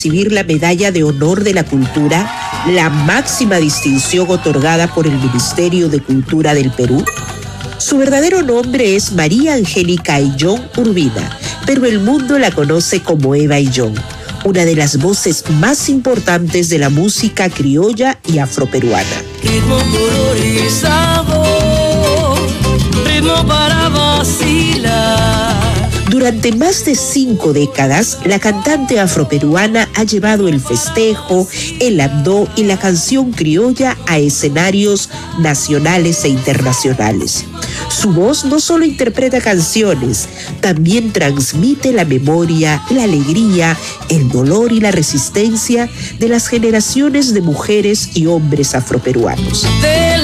recibir la Medalla de Honor de la Cultura, la máxima distinción otorgada por el Ministerio de Cultura del Perú. Su verdadero nombre es María Angélica Ayllón Urbina, pero el mundo la conoce como Eva Ayllón, una de las voces más importantes de la música criolla y afroperuana. Ritmo, color y sabor, ritmo para vacilar. Durante más de 5 décadas, la cantante afroperuana ha llevado el festejo, el andó y la canción criolla a escenarios nacionales e internacionales. Su voz no solo interpreta canciones, también transmite la memoria, la alegría, el dolor y la resistencia de las generaciones de mujeres y hombres afroperuanos.